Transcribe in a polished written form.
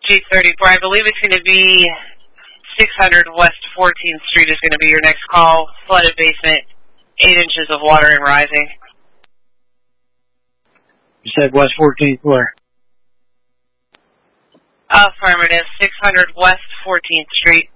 G30, I believe it's going to be 600 West 14th Street is going to be your next call. Flooded basement, 8 inches of water and rising. You said West 14th where? Affirmative, 600 West 14th Street.